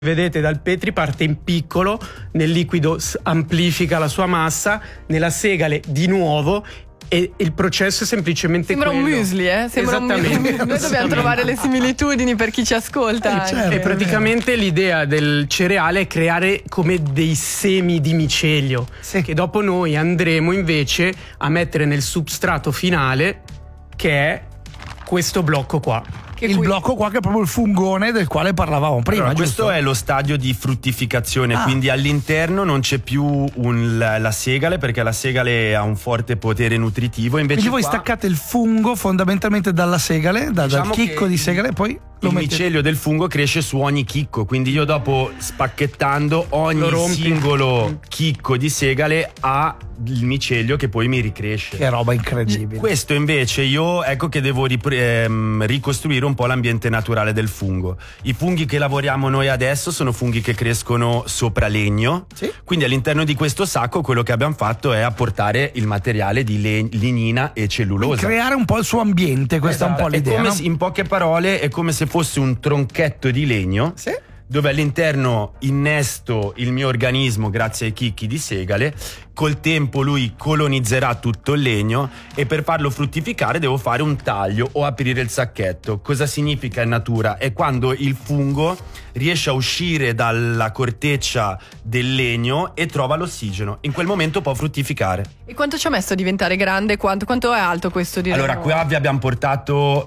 Vedete, dal Petri parte in piccolo, nel liquido amplifica la sua massa, nella segale di nuovo, e il processo è semplicemente Sembra quello. Un muesli, Sembra Esattamente. un muesli. Noi dobbiamo trovare le similitudini per chi ci ascolta. E praticamente l'idea del cereale è creare come dei semi di micelio, che dopo noi andremo invece a mettere nel substrato finale, che è questo blocco qua. Blocco qua che è proprio il fungone del quale parlavamo prima. Allora, questo è lo stadio di fruttificazione, quindi all'interno non c'è più la segale, perché la segale ha un forte potere nutritivo. Invece quindi voi staccate il fungo fondamentalmente dalla segale, dal chicco di segale, e poi il micelio del fungo cresce su ogni chicco, quindi io dopo, spacchettando, ogni singolo chicco di segale ha il micelio che poi mi ricresce. Che roba incredibile. Questo invece ecco che devo ricostruire un po' l'ambiente naturale del fungo. I funghi che lavoriamo noi adesso sono funghi che crescono sopra legno, quindi all'interno di questo sacco quello che abbiamo fatto è apportare il materiale di lignina e cellulosa. Creare un po' il suo ambiente, questa è un po' l'idea. In poche parole è come se fosse un tronchetto di legno, dove all'interno innesto il mio organismo grazie ai chicchi di segale. Col tempo lui colonizzerà tutto il legno, e per farlo fruttificare devo fare un taglio o aprire il sacchetto. Cosa significa in natura? È quando il fungo riesce a uscire dalla corteccia del legno e trova l'ossigeno. In quel momento può fruttificare. E quanto ci ha messo a diventare grande? Quanto è alto questo? Allora, qua vi abbiamo portato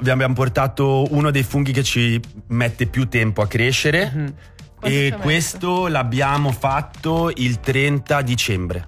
uno dei funghi che ci mette più tempo a crescere, e questo l'abbiamo fatto il 30 dicembre.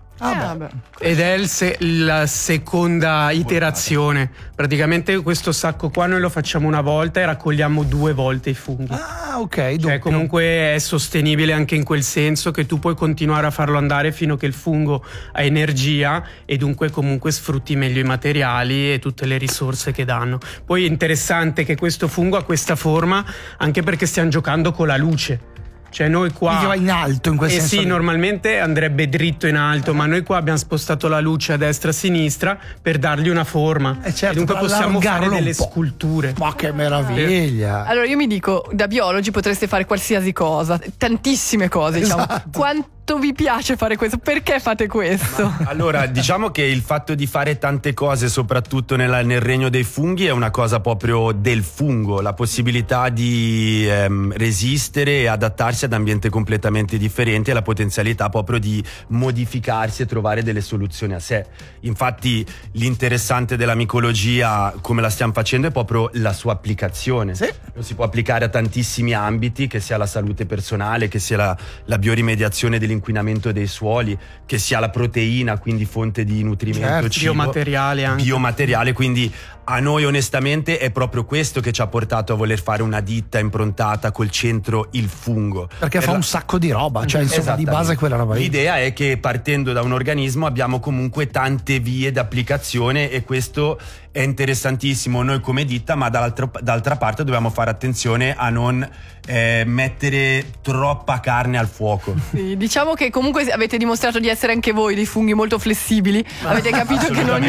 Ed è la seconda iterazione. Praticamente questo sacco qua noi lo facciamo una volta e raccogliamo 2 volte i funghi. Cioè comunque è sostenibile anche in quel senso che tu puoi continuare a farlo andare fino a che il fungo ha energia, e dunque comunque sfrutti meglio i materiali e tutte le risorse che danno. Poi è interessante che questo fungo ha questa forma anche perché stiamo giocando con la luce. Cioè noi qua va in alto in quel senso. Sì, normalmente andrebbe dritto in alto, ma noi qua abbiamo spostato la luce a destra e a sinistra per dargli una forma. E dunque possiamo fare delle sculture. Ma che meraviglia! Allora io mi dico, da biologi potreste fare qualsiasi cosa, tantissime cose, diciamo. Quanto vi piace fare questo? Perché fate questo? Allora, diciamo che il fatto di fare tante cose, soprattutto nel regno dei funghi, è una cosa proprio del fungo, la possibilità di resistere e adattarsi ad ambienti completamente differenti, e la potenzialità proprio di modificarsi e trovare delle soluzioni a sé. Infatti l'interessante della micologia, come la stiamo facendo, è proprio la sua applicazione. Lo si può applicare a tantissimi ambiti, che sia la salute personale, che sia la biorimediazione dell'inquinamento dei suoli, che sia la proteina, quindi fonte di nutrimento, cibo, biomateriale, quindi a noi onestamente è proprio questo che ci ha portato a voler fare una ditta improntata col centro il fungo, perché fa un sacco di roba, cioè insomma di base quella roba. L'idea è che partendo da un organismo abbiamo comunque tante vie d'applicazione, e questo è interessantissimo noi come ditta, ma dall'altra parte dobbiamo fare attenzione a non mettere troppa carne al fuoco. Sì, diciamo che comunque avete dimostrato di essere anche voi dei funghi molto flessibili. Avete capito che non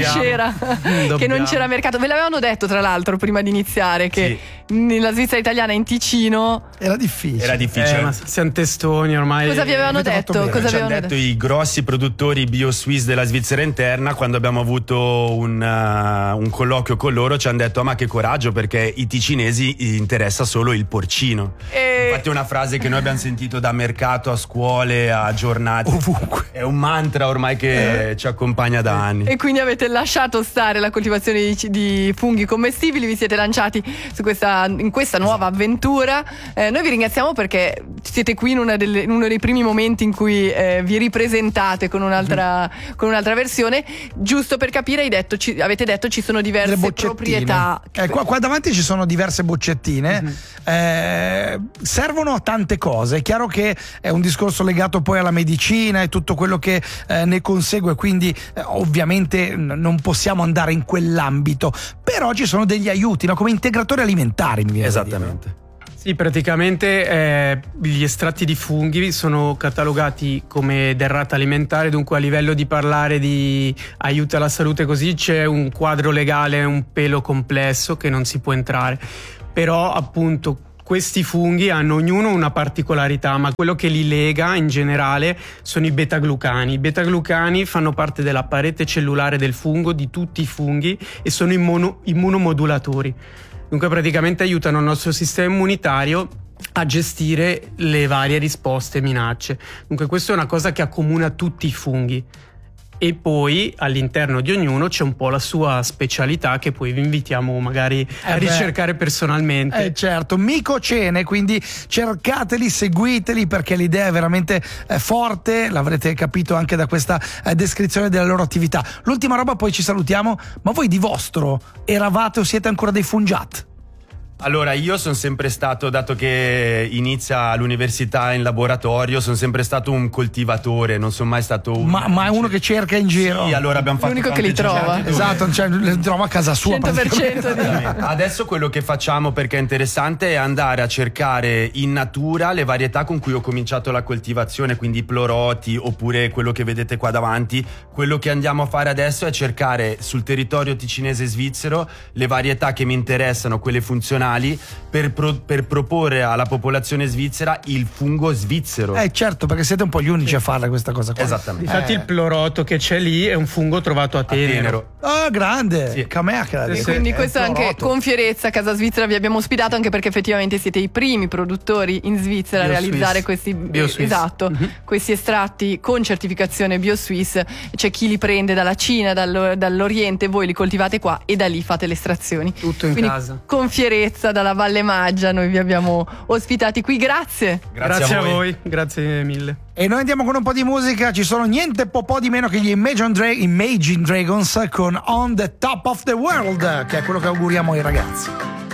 c'era mercato. Ve l'avevano detto tra l'altro prima di iniziare che nella Svizzera italiana, in Ticino, era difficile. Ma siamo testoni ormai. Cosa vi avevano detto? Ci hanno detto i grossi produttori bio-swiss della Svizzera interna, quando abbiamo avuto un colloquio con loro, ci hanno detto: ma che coraggio, perché i ticinesi interessa solo il porcino. Infatti è una frase che noi abbiamo sentito da mercato, a scuole, a giornate, ovunque. È un mantra ormai che ci accompagna da anni. E quindi avete lasciato stare la coltivazione di funghi commestibili, vi siete lanciati in questa nuova avventura. Noi vi ringraziamo perché siete qui in uno dei primi momenti in cui vi ripresentate con un'altra versione. Giusto per capire, avete detto ci sono diverse proprietà. Qua davanti ci sono diverse boccettine. Servono a tante cose. È chiaro che è un discorso legato poi alla medicina e tutto quello che ne consegue, quindi ovviamente non possiamo andare in quell'ambito, però ci sono degli aiuti, no? Come integratori alimentari, mi viene esattamente. Sì, praticamente gli estratti di funghi sono catalogati come derrata alimentare, dunque a livello di parlare di aiuto alla salute così c'è un quadro legale un pelo complesso che non si può entrare, però appunto questi funghi hanno ognuno una particolarità, ma quello che li lega in generale sono i beta-glucani. I beta-glucani fanno parte della parete cellulare del fungo, di tutti i funghi, e sono immunomodulatori. Dunque praticamente aiutano il nostro sistema immunitario a gestire le varie risposte e minacce. Dunque questa è una cosa che accomuna tutti i funghi. E poi all'interno di ognuno c'è un po' la sua specialità che poi vi invitiamo magari a ricercare personalmente. Certo, Mycocene, quindi cercateli, seguiteli, perché l'idea è veramente forte, l'avrete capito anche da questa descrizione della loro attività. L'ultima roba, poi ci salutiamo, ma voi di vostro eravate o siete ancora dei fungiat? Allora, io sono sempre stato, dato che inizia all'università in laboratorio, sono sempre stato un coltivatore, non sono mai stato ma è uno che cerca in giro. Sì, allora abbiamo fatto l'unico che li trova. Esatto, cioè li trova a casa sua 100%. Adesso quello che facciamo, perché è interessante, è andare a cercare in natura le varietà con cui ho cominciato la coltivazione, quindi i ploroti oppure quello che vedete qua davanti. Quello che andiamo a fare adesso è cercare sul territorio ticinese e svizzero le varietà che mi interessano, quelle funzionali, per proporre alla popolazione svizzera il fungo svizzero. Certo, perché siete un po' gli unici a fare questa cosa qua. Esattamente. Infatti il ploroto che c'è lì è un fungo trovato a Tenero. Grande, sì. E quindi questo anche con fierezza Casa Svizzera vi abbiamo ospitato, anche perché effettivamente siete i primi produttori in Svizzera a realizzare questi questi estratti con certificazione BioSwiss. C'è chi li prende dalla Cina, dall'Oriente, voi li coltivate qua e da lì fate le estrazioni. Tutto in casa. Con fierezza dalla Valle Maggia noi vi abbiamo ospitati qui, grazie a voi, grazie mille. E noi andiamo con un po' di musica, ci sono niente po' di meno che gli Imagine Dragons con On the Top of the World, che è quello che auguriamo ai ragazzi.